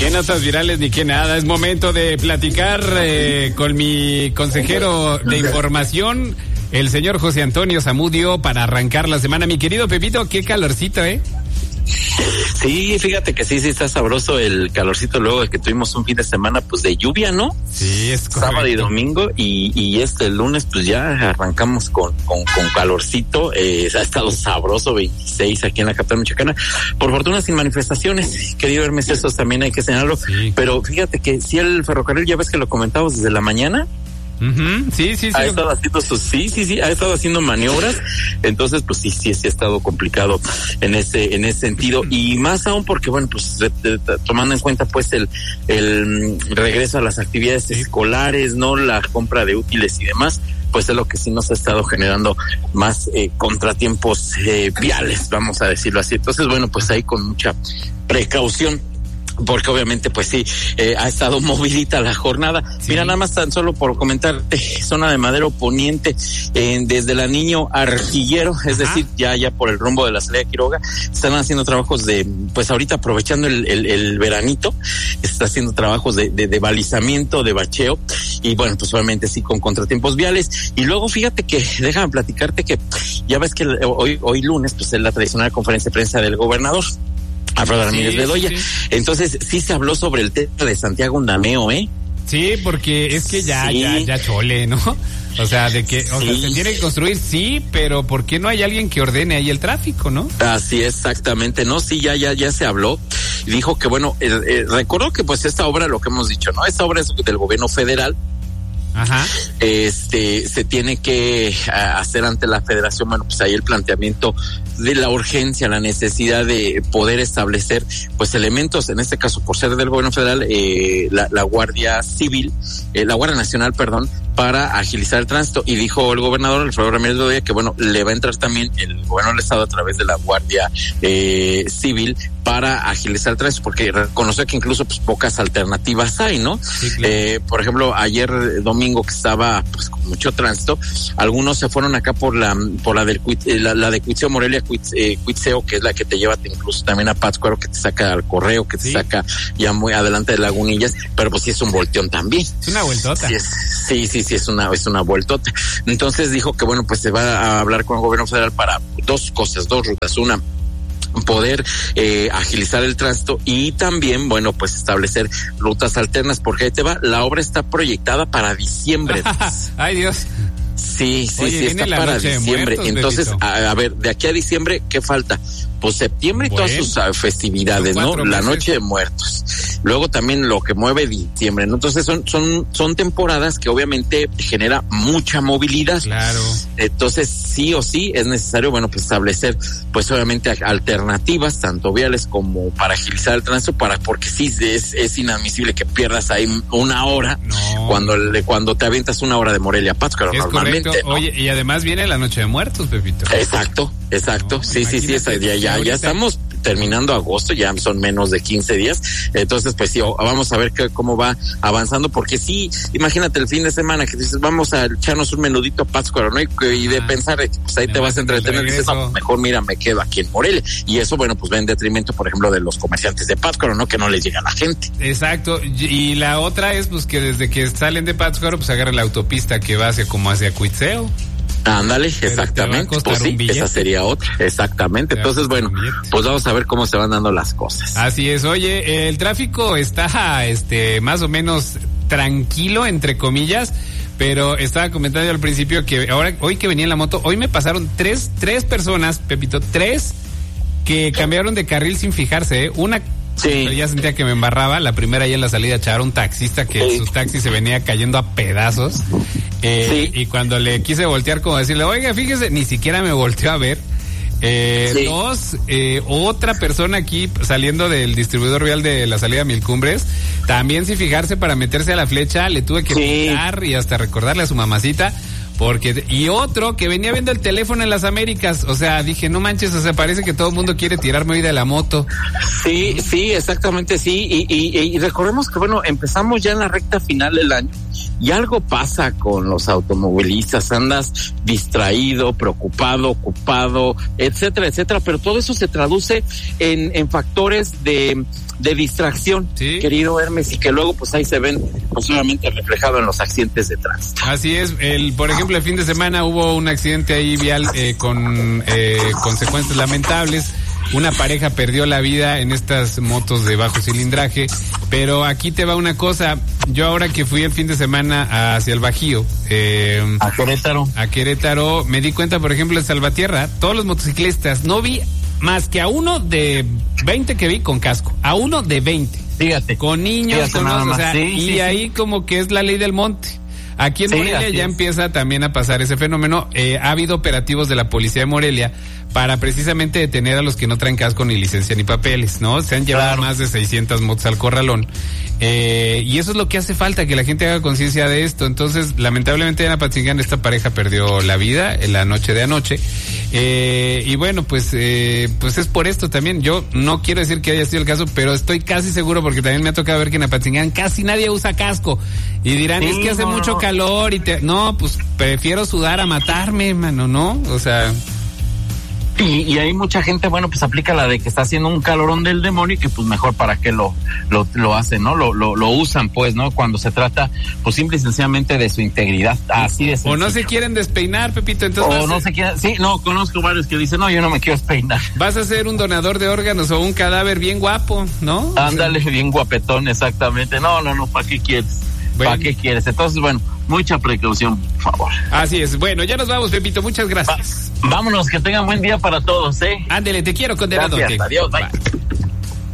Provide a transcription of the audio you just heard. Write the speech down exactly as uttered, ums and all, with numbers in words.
Qué notas virales ni qué nada. Es momento de platicar eh, con mi consejero de información, el señor José Antonio Zamudio, para arrancar la semana. Mi querido Pepito, qué calorcito, ¿eh? Sí, fíjate que sí, sí está sabroso el calorcito luego de que tuvimos un fin de semana pues de lluvia, ¿no? Sí, es correcto. Sábado y domingo y, y este lunes pues ya arrancamos con, con, con calorcito, eh, ha estado sabroso, veintiséis aquí en la capital michoacana, por fortuna sin manifestaciones, querido Hermes, eso también hay que señalarlo, sí. Pero fíjate que si el ferrocarril, ya ves que lo comentamos desde la mañana, Uh-huh. Sí, sí, sí. Ha estado haciendo sus, sí, sí, sí, ha estado haciendo maniobras, entonces pues sí, sí, sí ha estado complicado en ese, en ese sentido, y más aún porque bueno, pues de, de, de, tomando en cuenta pues el, el regreso a las actividades sí. escolares, no, la compra de útiles y demás, pues es lo que sí nos ha estado generando más eh, contratiempos eh, viales, vamos a decirlo así. Entonces bueno, pues ahí con mucha precaución, porque obviamente pues sí, eh, ha estado movidita la jornada. Sí. Mira, nada más tan solo por comentarte, zona de Madero Poniente, eh, desde la Niño Artillero, es Ajá. decir, ya ya por el rumbo de la salida de Quiroga, están haciendo trabajos de, pues ahorita aprovechando el, el, el veranito, está haciendo trabajos de, de, de balizamiento, de bacheo, y bueno, pues obviamente sí con contratiempos viales. Y luego fíjate que, déjame platicarte que ya ves que hoy, hoy lunes, pues es la tradicional conferencia de prensa del gobernador Alfredo Ramírez sí, Bedoya. Sí, sí. Entonces, sí se habló sobre el tema de Santiago Ndameo, ¿eh? Sí, porque es que ya, sí. ya, ya chole, ¿no? O sea, de que, o sí. sea, se tiene que construir, sí, pero ¿por qué no hay alguien que ordene ahí el tráfico, no? Así exactamente, no, sí, ya, ya, ya se habló. Dijo que, bueno, eh, eh, recordó que pues esta obra, lo que hemos dicho, ¿no? Esta obra es del gobierno federal. Ajá. Este, se tiene que hacer ante la federación, bueno, pues ahí el planteamiento de la urgencia, la necesidad de poder establecer, pues elementos, en este caso por ser del gobierno federal, eh, la, la Guardia Civil, eh, la Guardia Nacional, perdón, para agilizar el tránsito. Y dijo el gobernador Alfredo Ramírez Bedoya que bueno, le va a entrar también el gobierno del estado a través de la Guardia eh, Civil para agilizar el tránsito, porque reconoció que incluso pues pocas alternativas hay, ¿no? Sí, claro. Eh, por ejemplo, ayer domingo que estaba pues con mucho tránsito, algunos se fueron acá por la por la del la, la de Cuitzeo Morelia, eh, Cuitzeo, que es la que te lleva incluso también a Pátzcuaro, que te saca al Correo, que te sí. saca ya muy adelante de Lagunillas, pero pues sí es un volteón también. Es una vueltota. Sí, es, sí, sí, sí, es una es una vueltota. Entonces dijo que bueno, pues se va a hablar con el gobierno federal para dos cosas, dos rutas, una poder eh, agilizar el tránsito y también, bueno, pues establecer rutas alternas, porque ahí te va, la obra está proyectada para diciembre. Ay, Dios. Sí, sí, Oye, sí, está para diciembre. Muertos, entonces, a, a ver, de aquí a diciembre, ¿qué falta? Pues septiembre y bueno, todas sus uh, festividades, ¿no? La Noche de Muertos. Luego también lo que mueve diciembre, ¿no? Entonces son, son, son temporadas que obviamente genera mucha movilidad. Claro. Entonces, sí o sí es necesario, bueno, pues establecer, pues obviamente alternativas, tanto viales como para agilizar el tránsito, para, porque sí es, es inadmisible que pierdas ahí una hora no. cuando, le, cuando te avientas una hora de Morelia a Pátzcuaro, normalmente, ¿no? Oye, y además viene la Noche de Muertos, Pepito. Exacto, exacto. No, sí, sí, sí, esa, ya, ya, ya estamos terminando agosto, ya son menos de quince días, entonces pues sí, vamos a ver que, cómo va avanzando, porque sí, imagínate el fin de semana que dices, vamos a echarnos un menudito a Pátzcuaro, ¿no? Y, y de ah, pensar, pues ahí te vas a entretener, y dices, no, mejor mira, me quedo aquí en Morelia, y eso, bueno, pues va en detrimento, por ejemplo, de los comerciantes de Pátzcuaro, ¿no? Que no les llega a la gente. Exacto, y la otra es, pues, que desde que salen de Pátzcuaro, pues agarran la autopista que va hacia, como hacia Cuitzeo. Ándale, exactamente, pues sí, esa sería otra, exactamente. Entonces, bueno, pues vamos a ver cómo se van dando las cosas. Así es. Oye, el tráfico está, este, más o menos tranquilo, entre comillas, pero estaba comentando yo al principio que ahora, hoy que venía en la moto, hoy me pasaron tres, tres personas, Pepito, tres que cambiaron de carril sin fijarse, ¿eh? Una sí. ya sentía que me embarraba, la primera ahí en la salida echar un taxista que sí. su taxi se venía cayendo a pedazos. Eh, sí. Y cuando le quise voltear como decirle, oiga, fíjese, ni siquiera me volteó a ver. Eh, sí. Dos, eh, otra persona aquí saliendo del distribuidor vial de la salida a Milcumbres, también sin fijarse para meterse a la flecha, le tuve que picar sí. y hasta recordarle a su mamacita. Porque, y otro que venía viendo el teléfono en las Américas, o sea, dije, no manches, o sea, parece que todo el mundo quiere tirarme hoy de la moto. Sí, sí, exactamente, sí, y, y, y recordemos que, bueno, empezamos ya en la recta final del año, y algo pasa con los automovilistas, andas distraído, preocupado, ocupado, etcétera, etcétera, pero todo eso se traduce en, en factores de, de distracción, ¿sí? Querido Hermes, y que luego pues ahí se ven posiblemente reflejado en los accidentes de tránsito. Así es, el, por ejemplo, el fin de semana hubo un accidente ahí vial eh, con eh, consecuencias lamentables. Una pareja perdió la vida en estas motos de bajo cilindraje, pero aquí te va una cosa. Yo ahora que fui el fin de semana hacia el Bajío, eh, a Querétaro, a Querétaro, me di cuenta, por ejemplo, en Salvatierra, todos los motociclistas, no vi más que a uno de veinte que vi con casco, a uno de veinte. Fíjate. Con niños, Fíjate, con los, o sea, sí, y sí, ahí sí. como que es la ley del monte. Aquí en sí, Morelia ya es. empieza también a pasar ese fenómeno. Eh, ha habido operativos de la policía de Morelia para precisamente detener a los que no traen casco ni licencia ni papeles, ¿no? Se han llevado claro. más de seiscientas motos al corralón. Eh, y eso es lo que hace falta, que la gente haga conciencia de esto. Entonces, lamentablemente en Apatzingán esta pareja perdió la vida en la noche de anoche. Eh, y bueno, pues, eh, pues es por esto también. Yo no quiero decir que haya sido el caso, pero estoy casi seguro porque también me ha tocado ver que en Apatzingán casi nadie usa casco. Y dirán, sí, es que hace no, mucho no. calor y te... No, pues prefiero sudar a matarme, mano, ¿no? O sea... Y, y hay mucha gente, bueno, pues aplica la de que está haciendo un calorón del demonio y que pues mejor para qué lo, lo, lo hacen, ¿no? Lo, lo, lo usan, pues, ¿no? Cuando se trata, pues simple y sencillamente de su integridad, así de sencillo. O no se quieren despeinar, Pepito, entonces. O no se quieren, sí, no, conozco varios que dicen, no, yo no me quiero despeinar. Vas a ser un donador de órganos o un cadáver bien guapo, ¿no? Ándale, o sea, bien guapetón, exactamente. No, no, no, ¿para qué quieres? Bueno. ¿Para qué quieres? Entonces, bueno, mucha precaución, por favor. Así es. Bueno, ya nos vamos, Pepito. Muchas gracias. Va, vámonos, que tengan buen día para todos, ¿eh? Ándele, te quiero, condenado. Gracias, adiós, bye. bye.